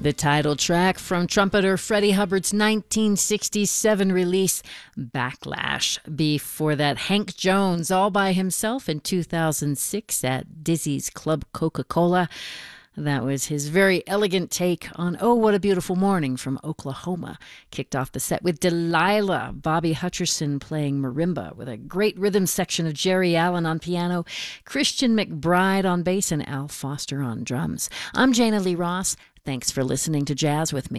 The title track from trumpeter Freddie Hubbard's 1967 release, Backlash. Before that, Hank Jones, all by himself in 2006 at Dizzy's Club Coca-Cola. That was his very elegant take on Oh, What a Beautiful Morning from Oklahoma. Kicked off the set with Delilah, Bobby Hutcherson playing marimba with a great rhythm section of Jerry Allen on piano, Christian McBride on bass, and Al Foster on drums. I'm Jana Lee Ross. Thanks for listening to Jazz with me.